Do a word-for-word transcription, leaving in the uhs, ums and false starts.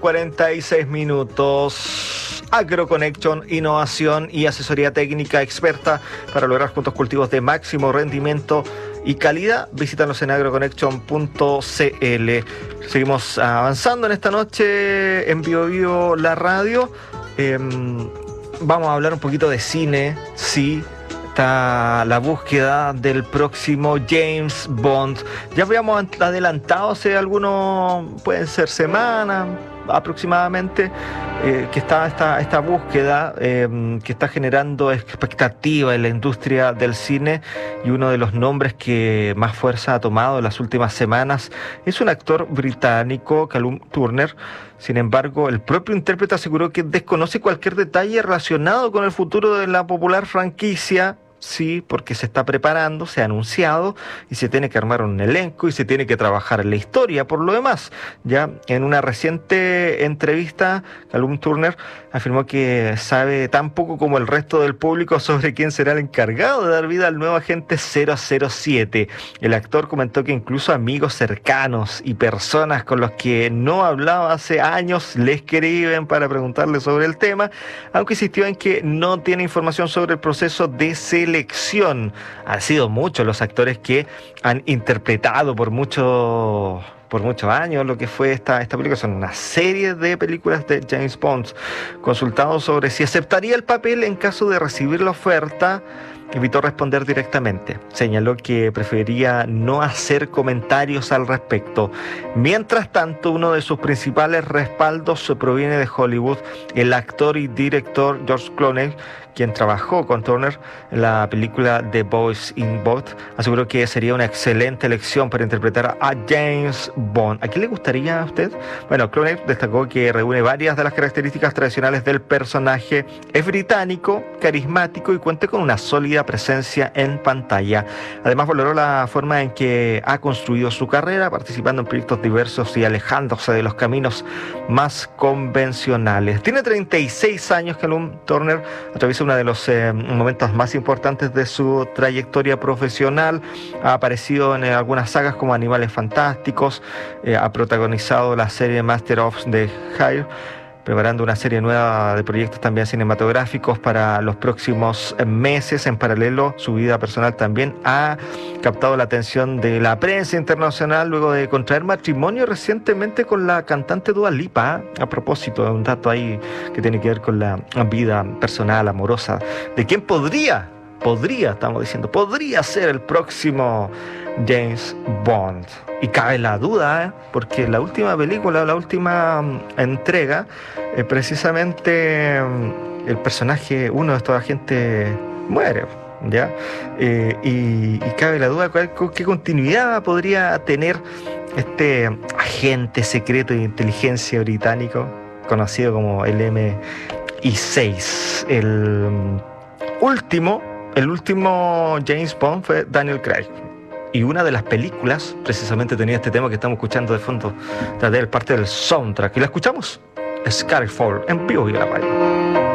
cuarenta y seis minutos. AgroConnection, innovación y asesoría técnica experta para lograr juntos cultivos de máximo rendimiento y calidad. Visítanos en agroconnection punto c l. Seguimos avanzando en esta noche en Bio Bio la radio. Eh, vamos a hablar un poquito de cine, sí. Está la búsqueda del próximo James Bond. Ya habíamos adelantado hace algunos, pueden ser semanas aproximadamente, eh, que está esta, esta búsqueda eh, que está generando expectativa en la industria del cine, y uno de los nombres que más fuerza ha tomado en las últimas semanas es un actor británico, Callum Turner. Sin embargo, el propio intérprete aseguró que desconoce cualquier detalle relacionado con el futuro de la popular franquicia. Sí, porque se está preparando, se ha anunciado y se tiene que armar un elenco y se tiene que trabajar en la historia. Por lo demás, ya en una reciente entrevista, Callum Turner afirmó que sabe tan poco como el resto del público sobre quién será el encargado de dar vida al nuevo agente cero cero siete. El actor comentó que incluso amigos cercanos y personas con los que no hablaba hace años le escriben para preguntarle sobre el tema, aunque insistió en que no tiene información sobre el proceso de selección. Elección. Han sido muchos los actores que han interpretado por muchos por muchos años lo que fue esta, esta película. Son una serie de películas de James Bond. Consultado sobre si aceptaría el papel en caso de recibir la oferta, evitó responder directamente. Señaló que preferiría no hacer comentarios al respecto. Mientras tanto, uno de sus principales respaldos proviene de Hollywood. El actor y director George Clooney, quien trabajó con Turner en la película The Boys in Boat, aseguró que sería una excelente elección para interpretar a James Bond. ¿A quién le gustaría a usted? Bueno, Clooney destacó que reúne varias de las características tradicionales del personaje. Es británico, carismático y cuenta con una sólida presencia en pantalla. Además, valoró la forma en que ha construido su carrera, participando en proyectos diversos y alejándose de los caminos más convencionales. Tiene treinta y seis años. Callum Turner atraviesa uno de los eh, momentos más importantes de su trayectoria profesional. Ha aparecido en eh, algunas sagas como Animales Fantásticos, eh, ha protagonizado la serie Master of the Air, preparando una serie nueva de proyectos también cinematográficos para los próximos meses. En paralelo, su vida personal también ha captado la atención de la prensa internacional luego de contraer matrimonio recientemente con la cantante Dua Lipa. A propósito, un dato ahí que tiene que ver con la vida personal, amorosa, de quién podría, podría, estamos diciendo, podría ser el próximo James Bond. Y cabe la duda, ¿eh? Porque la última película, la última um, entrega, eh, precisamente um, el personaje, uno de estos agentes, muere, ¿ya? Eh, y, y cabe la duda cuál, qué continuidad podría tener este agente secreto de inteligencia británico, conocido como el eme i seis. El um, último, el último James Bond fue Daniel Craig. Y una de las películas precisamente tenía este tema que estamos escuchando de fondo, de parte del soundtrack. ¿Y la escuchamos? Skyfall, en Bio Bio la radio.